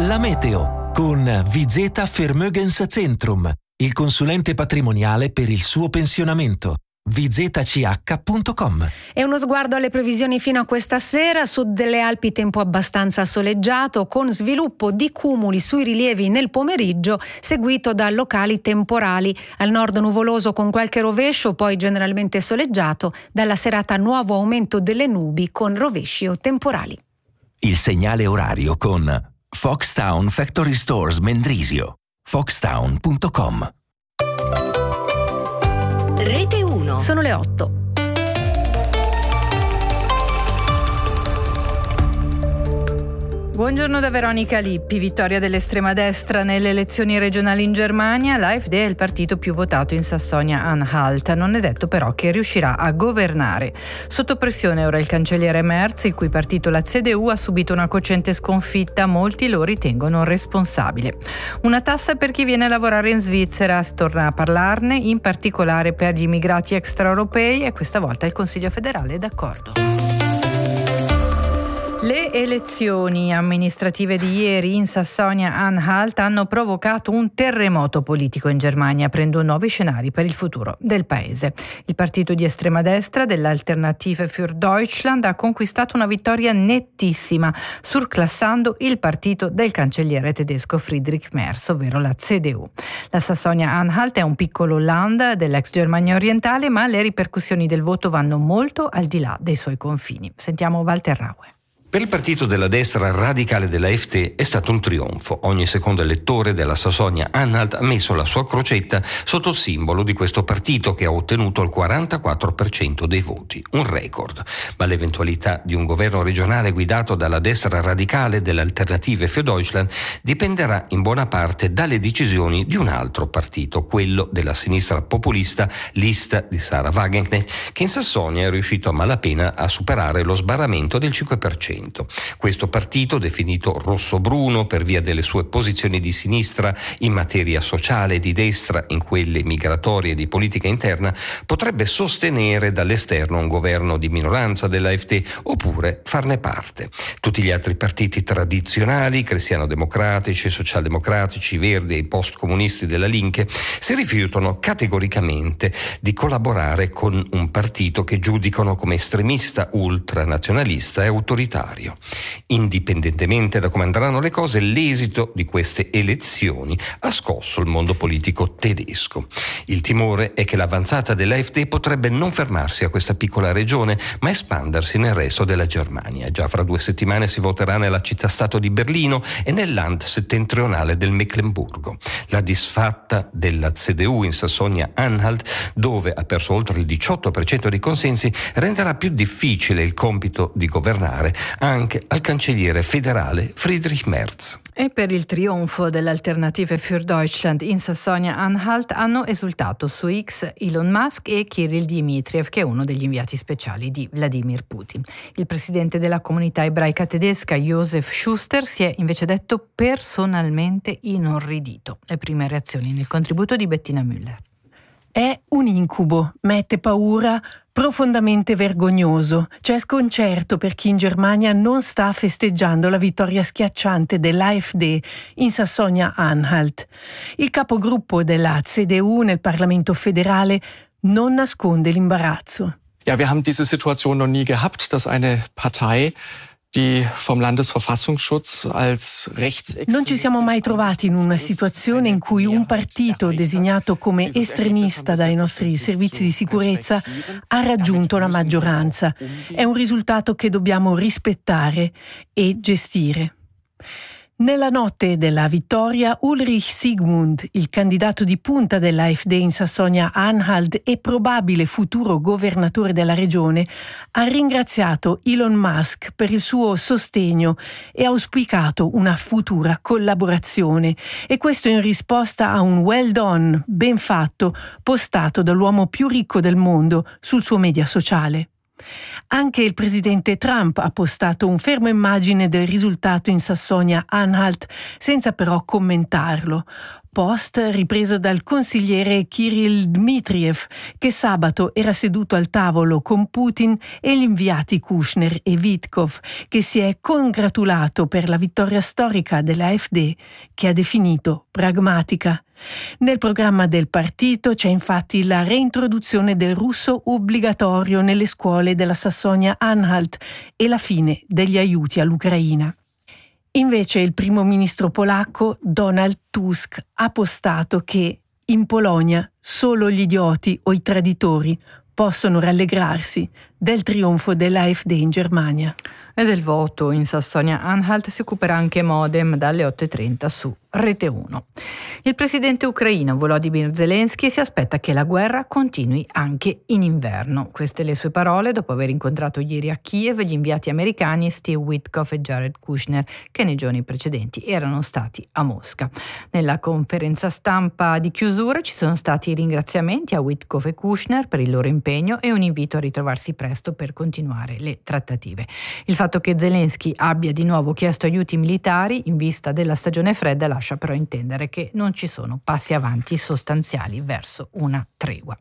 La meteo con Vizeta Vermögenszentrum, il consulente patrimoniale per il suo pensionamento. vzch.com. E uno sguardo alle previsioni fino a questa sera. Sud delle Alpi tempo abbastanza soleggiato, con sviluppo di cumuli sui rilievi nel pomeriggio, seguito da locali temporali. Al nord nuvoloso con qualche rovescio, poi generalmente soleggiato. Dalla serata nuovo aumento delle nubi con rovesci o temporali. Il segnale orario con Foxtown Factory Stores Mendrisio. Foxtown.com. Rete 1. Sono le 8. Buongiorno da Veronica Lippi. Vittoria dell'estrema destra nelle elezioni regionali in Germania. L'AfD è il partito più votato in Sassonia-Anhalt. Non è detto però che riuscirà a governare. Sotto pressione ora il cancelliere Merz, il cui partito, la CDU, ha subito una cocente sconfitta. Molti lo ritengono responsabile. Una tassa per chi viene a lavorare in Svizzera. Si torna a parlarne, in particolare per gli immigrati extraeuropei, e questa volta il Consiglio federale è d'accordo. Le elezioni amministrative di ieri in Sassonia-Anhalt hanno provocato un terremoto politico in Germania, aprendo nuovi scenari per il futuro del paese. Il partito di estrema destra dell'Alternative für Deutschland ha conquistato una vittoria nettissima, surclassando il partito del cancelliere tedesco Friedrich Merz, ovvero la CDU. La Sassonia-Anhalt è un piccolo land dell'ex Germania orientale, ma le ripercussioni del voto vanno molto al di là dei suoi confini. Sentiamo Walter Raue. Per il partito della destra radicale dell'AfD è stato un trionfo. Ogni secondo elettore della Sassonia-Anhalt ha messo la sua crocetta sotto il simbolo di questo partito, che ha ottenuto il 44% dei voti, un record. Ma l'eventualità di un governo regionale guidato dalla destra radicale dell'Alternative für Deutschland dipenderà in buona parte dalle decisioni di un altro partito, quello della sinistra populista Lista di Sarah Wagenknecht, che in Sassonia è riuscito a malapena a superare lo sbarramento del 5%. Questo partito, definito rosso-bruno per via delle sue posizioni di sinistra in materia sociale e di destra in quelle migratorie e di politica interna, potrebbe sostenere dall'esterno un governo di minoranza dell'AfD oppure farne parte. Tutti gli altri partiti tradizionali, cristiano-democratici, socialdemocratici, verdi e i post-comunisti della Linke, si rifiutano categoricamente di collaborare con un partito che giudicano come estremista, ultranazionalista e autoritario. Indipendentemente da come andranno le cose, l'esito di queste elezioni ha scosso il mondo politico tedesco. Il timore è che l'avanzata dell'AfD potrebbe non fermarsi a questa piccola regione, ma espandersi nel resto della Germania. Già fra 2 settimane si voterà nella città-stato di Berlino e nel land settentrionale del Meclemburgo. La disfatta della CDU in Sassonia-Anhalt, dove ha perso oltre il 18% dei consensi, renderà più difficile il compito di governare anche al cancelliere federale Friedrich Merz. E per il trionfo dell'Alternative für Deutschland in Sassonia-Anhalt hanno esultato su X Elon Musk e Kirill Dmitriev, che è uno degli inviati speciali di Vladimir Putin. Il presidente della comunità ebraica tedesca, Josef Schuster, si è invece detto personalmente inorridito. Le prime reazioni nel contributo di Bettina Müller. È un incubo, mette paura, profondamente vergognoso. C'è sconcerto per chi in Germania non sta festeggiando la vittoria schiacciante dell'AfD in Sassonia-Anhalt. Il capogruppo della CDU nel Parlamento federale non nasconde l'imbarazzo. Ja, wir haben diese Situation noch nie gehabt, dass eine Partei die vom Landesverfassungsschutz als rechtsextremistisch. Non ci siamo mai trovati in una situazione in cui un partito designato come estremista dai nostri servizi di sicurezza ha raggiunto la maggioranza. È un risultato che dobbiamo rispettare e gestire. Nella notte della vittoria, Ulrich Siegmund, il candidato di punta dell'AfD in Sassonia-Anhalt e probabile futuro governatore della regione, ha ringraziato Elon Musk per il suo sostegno e ha auspicato una futura collaborazione. E questo in risposta a un well done, ben fatto, postato dall'uomo più ricco del mondo sul suo media sociale. Anche il presidente Trump ha postato un fermo immagine del risultato in Sassonia-Anhalt, senza però commentarlo. Post ripreso dal consigliere Kirill Dmitriev, che sabato era seduto al tavolo con Putin e gli inviati Kushner e Witkow, che si è congratulato per la vittoria storica dell'AfD, che ha definito pragmatica. Nel programma del partito c'è infatti la reintroduzione del russo obbligatorio nelle scuole della Sassonia-Anhalt e la fine degli aiuti all'Ucraina. Invece il primo ministro polacco Donald Tusk ha postato che in Polonia solo gli idioti o i traditori possono rallegrarsi del trionfo dell'AfD in Germania. E del voto in Sassonia-Anhalt si occuperà anche Modem dalle 8.30 su Rete 1. Il presidente ucraino Volodymyr Zelensky si aspetta che la guerra continui anche in inverno. Queste le sue parole dopo aver incontrato ieri a Kiev gli inviati americani Steve Witkow e Jared Kushner, che nei giorni precedenti erano stati a Mosca. Nella conferenza stampa di chiusura ci sono stati ringraziamenti a Witkow e Kushner per il loro impegno e un invito a ritrovarsi presto per continuare le trattative. Il fatto che Zelensky abbia di nuovo chiesto aiuti militari in vista della stagione fredda lascia però intendere che non ci sono passi avanti sostanziali verso una tregua.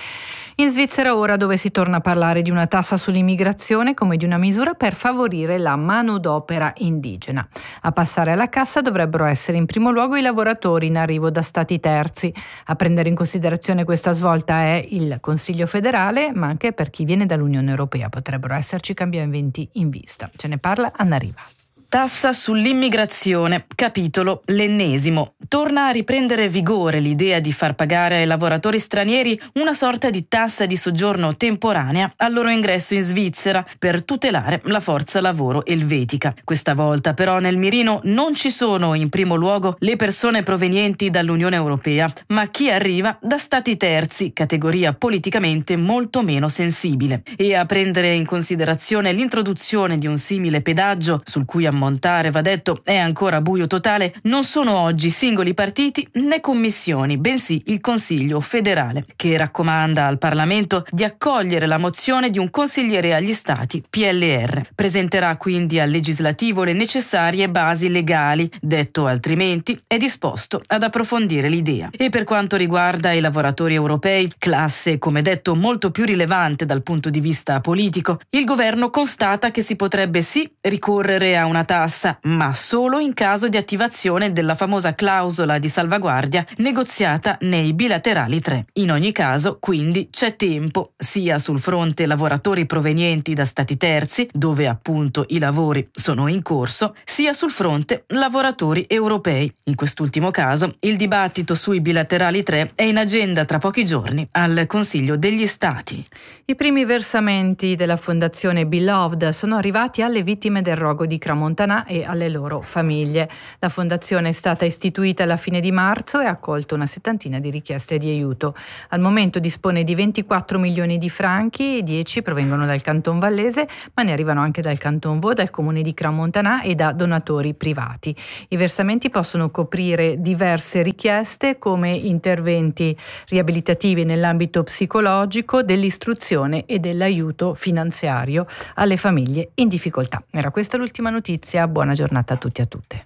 In Svizzera ora, dove si torna a parlare di una tassa sull'immigrazione come di una misura per favorire la manodopera indigena. A passare alla cassa dovrebbero essere in primo luogo i lavoratori in arrivo da stati terzi. A prendere in considerazione questa svolta è il Consiglio federale, ma anche per chi viene dall'Unione Europea potrebbero esserci cambiamenti in vista. Ce ne parla Anna Riva. Tassa sull'immigrazione, capitolo l'ennesimo. Torna a riprendere vigore l'idea di far pagare ai lavoratori stranieri una sorta di tassa di soggiorno temporanea al loro ingresso in Svizzera per tutelare la forza lavoro elvetica. Questa volta però nel mirino non ci sono in primo luogo le persone provenienti dall'Unione Europea, ma chi arriva da stati terzi, categoria politicamente molto meno sensibile. E a prendere in considerazione l'introduzione di un simile pedaggio, sul cui ammontare, va detto, è ancora buio totale, non sono oggi singoli partiti né commissioni, bensì il Consiglio federale, che raccomanda al Parlamento di accogliere la mozione di un consigliere agli Stati PLR. Presenterà quindi al legislativo le necessarie basi legali, detto altrimenti è disposto ad approfondire l'idea. E per quanto riguarda i lavoratori europei, classe come detto molto più rilevante dal punto di vista politico, il governo constata che si potrebbe sì ricorrere a una tassa, ma solo in caso di attivazione della famosa clausola di salvaguardia negoziata nei bilaterali 3. In ogni caso, quindi, c'è tempo, sia sul fronte lavoratori provenienti da stati terzi, dove appunto i lavori sono in corso, sia sul fronte lavoratori europei. In quest'ultimo caso, il dibattito sui bilaterali 3 è in agenda tra pochi giorni al Consiglio degli Stati. I primi versamenti della Fondazione Beloved sono arrivati alle vittime del rogo di Crans-Montana e alle loro famiglie. La fondazione è stata istituita alla fine di marzo e ha accolto una settantina di richieste di aiuto. Al momento dispone di 24 milioni di franchi, 10 provengono dal Canton Vallese, ma ne arrivano anche dal Canton Vaud, dal comune di Crans-Montana e da donatori privati. I versamenti possono coprire diverse richieste come interventi riabilitativi nell'ambito psicologico, dell'istruzione e dell'aiuto finanziario alle famiglie in difficoltà. Era questa l'ultima notizia, buona giornata a tutti e a tutte.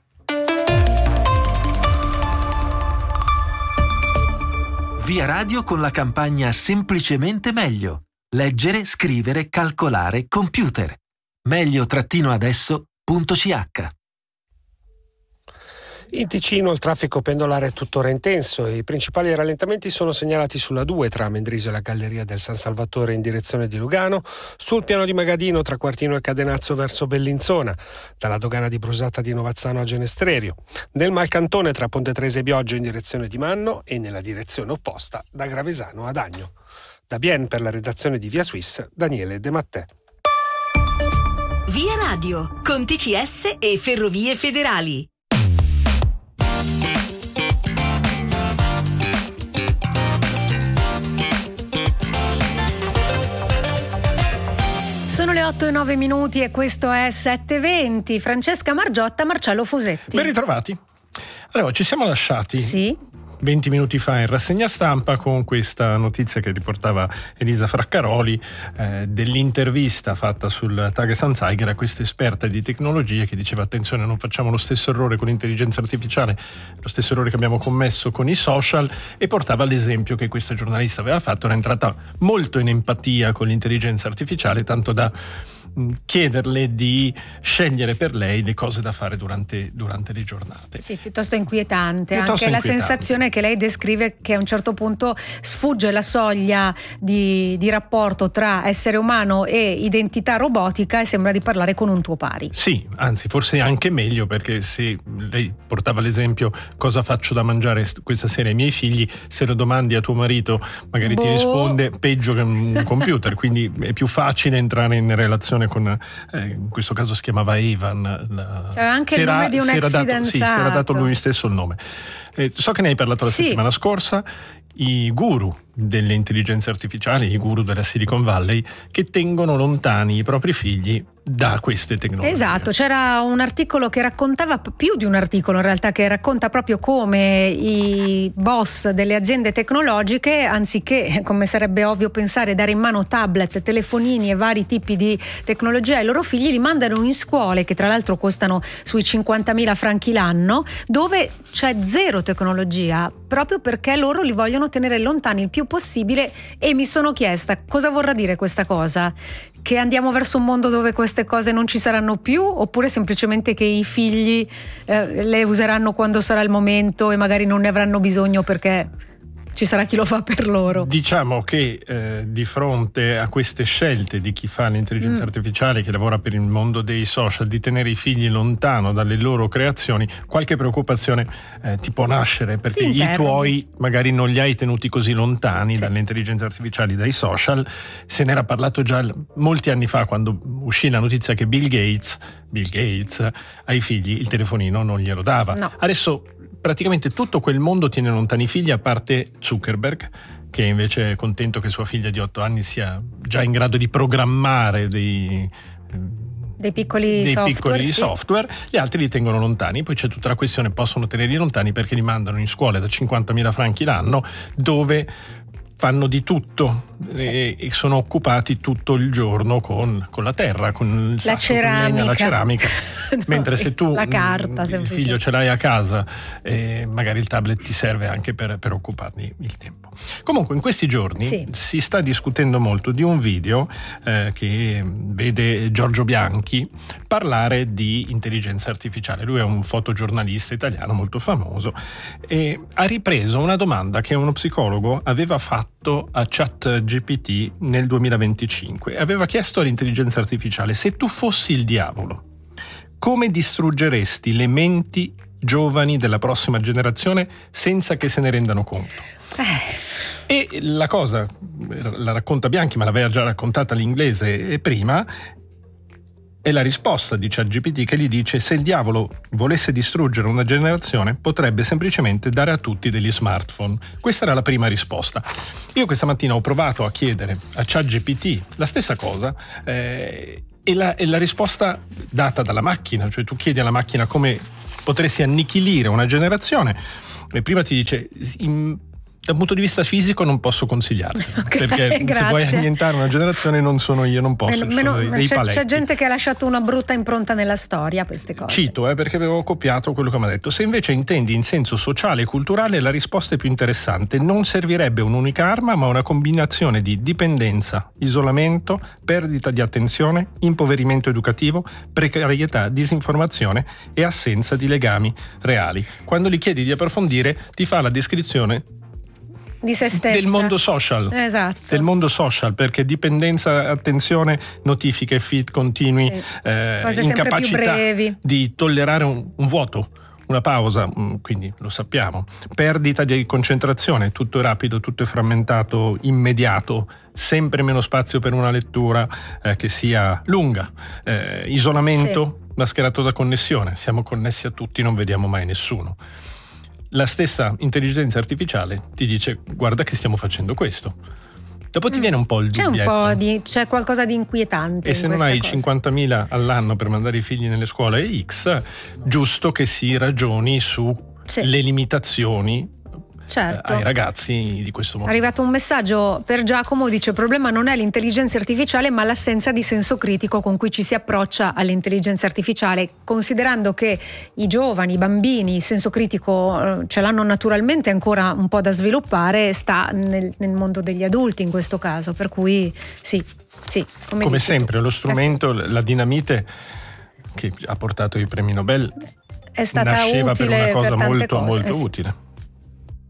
Via Radio con la campagna Semplicemente Meglio. Leggere, scrivere, calcolare, computer. meglio-adesso.ch. In Ticino il traffico pendolare è tuttora intenso e i principali rallentamenti sono segnalati sulla 2 tra Mendrisio e la Galleria del San Salvatore in direzione di Lugano, sul piano di Magadino tra Quartino e Cadenazzo verso Bellinzona, dalla dogana di Brusata di Novazzano a Genestrerio, nel Malcantone tra Ponte Trese e Bioggio in direzione di Manno e nella direzione opposta da Gravesano ad Agno. Da Bienne per la redazione di Via Suisse, Daniele De Mattè. Via Radio con TCS e Ferrovie Federali. Sono le 8:09 e questo è 7:20. Francesca Margiotta, Marcello Fusetti. Ben ritrovati. Allora, ci siamo lasciati. Sì. 20 minuti fa in rassegna stampa con questa notizia che riportava Elisa Fraccaroli dell'intervista fatta sul Tages-Anzeiger a questa esperta di tecnologie che diceva: attenzione, non facciamo lo stesso errore con l'intelligenza artificiale, lo stesso errore che abbiamo commesso con i social, e portava l'esempio che questa giornalista aveva fatto. Era entrata molto in empatia con l'intelligenza artificiale, tanto da chiederle di scegliere per lei le cose da fare durante le giornate. Sì, piuttosto inquietante. Anche la sensazione che lei descrive, che a un certo punto sfugge la soglia di rapporto tra essere umano e identità robotica e sembra di parlare con un tuo pari. Sì, anzi forse anche meglio, perché se lei portava l'esempio cosa faccio da mangiare questa sera ai miei figli, se lo domandi a tuo marito magari ti risponde peggio che un computer, quindi è più facile entrare in relazione con, in questo caso si chiamava Evan, cioè anche il nome di un ex fidanzato. Sì, si era dato lui stesso il nome. So che ne hai parlato la settimana scorsa. I guru delle intelligenze artificiali, i guru della Silicon Valley, che tengono lontani i propri figli da queste tecnologie. Esatto, c'era un articolo che raccontava, più di un articolo in realtà, che racconta proprio come i boss delle aziende tecnologiche, anziché, come sarebbe ovvio pensare, dare in mano tablet, telefonini e vari tipi di tecnologia ai loro figli, li mandano in scuole che tra l'altro costano sui 50.000 franchi l'anno, dove c'è zero tecnologia, proprio perché loro li vogliono tenere lontani il più possibile. E mi sono chiesta cosa vorrà dire questa cosa, che andiamo verso un mondo dove queste cose non ci saranno più, oppure semplicemente che i figli le useranno quando sarà il momento e magari non ne avranno bisogno perché ci sarà chi lo fa per loro. Diciamo che di fronte a queste scelte di chi fa l'intelligenza artificiale, che lavora per il mondo dei social, di tenere i figli lontano dalle loro creazioni, qualche preoccupazione ti può nascere, perché i tuoi magari non li hai tenuti così lontani dalle intelligenze artificiali, dai social. Se n'era parlato già molti anni fa, quando uscì la notizia che Bill Gates ai figli il telefonino non glielo dava. No. Adesso praticamente tutto quel mondo tiene lontani i figli, a parte Zuckerberg, che invece è contento che sua figlia di 8 anni sia già in grado di programmare dei piccoli software. Gli altri li tengono lontani. Poi c'è tutta la questione: possono tenerli lontani perché li mandano in scuole da 50.000 franchi l'anno, dove fanno di tutto e sono occupati tutto il giorno con la terra, con la ceramica. Mentre se tu la carta, il figlio ce l'hai a casa, magari il tablet ti serve anche per occupargli il tempo. Comunque in questi giorni si sta discutendo molto di un video che vede Giorgio Bianchi parlare di intelligenza artificiale. Lui è un fotogiornalista italiano molto famoso e ha ripreso una domanda che uno psicologo aveva fatto a ChatGPT nel 2025. Aveva chiesto all'intelligenza artificiale: se tu fossi il diavolo, come distruggeresti le menti giovani della prossima generazione senza che se ne rendano conto? E la cosa la racconta Bianchi, ma l'aveva già raccontata l'inglese prima. È la risposta di ChatGPT che gli dice: se il diavolo volesse distruggere una generazione, potrebbe semplicemente dare a tutti degli smartphone. Questa era la prima risposta. Io questa mattina ho provato a chiedere a ChatGPT la stessa cosa e la risposta data dalla macchina, cioè tu chiedi alla macchina come potresti annichilire una generazione, e prima ti dice: dal punto di vista fisico non posso consigliarti, perché se vuoi annientare una generazione non sono io, non posso, sono dei paletti. C'è gente che ha lasciato una brutta impronta nella storia, queste cose. Cito, perché avevo copiato quello che mi ha detto. Se invece intendi in senso sociale e culturale, la risposta è più interessante. Non servirebbe un'unica arma, ma una combinazione di dipendenza, isolamento, perdita di attenzione, impoverimento educativo, precarietà, disinformazione e assenza di legami reali. Quando gli chiedi di approfondire, ti fa la descrizione di se stessa, del mondo social, esatto. Del mondo social, perché dipendenza, attenzione, notifiche, feed continui, incapacità di tollerare un vuoto, una pausa, quindi lo sappiamo, perdita di concentrazione, tutto è rapido, tutto è frammentato, immediato, sempre meno spazio per una lettura che sia lunga, isolamento mascherato da connessione, siamo connessi a tutti, non vediamo mai nessuno. La stessa intelligenza artificiale ti dice: guarda che stiamo facendo questo. Dopo ti viene un po' il dubbietto. C'è qualcosa di inquietante. E se non hai 50.000 all'anno per mandare i figli nelle scuole X, giusto che si ragioni su le limitazioni certo, ai ragazzi di questo mondo. È arrivato un messaggio per Giacomo, dice: il problema non è l'intelligenza artificiale ma l'assenza di senso critico con cui ci si approccia all'intelligenza artificiale, considerando che i giovani, i bambini, il senso critico ce l'hanno naturalmente, ancora un po' da sviluppare, sta nel mondo degli adulti in questo caso, per cui sì, come sempre lo strumento, la dinamite che ha portato i premi Nobel è stata nasceva utile per una cosa per tante molto cose. molto utile.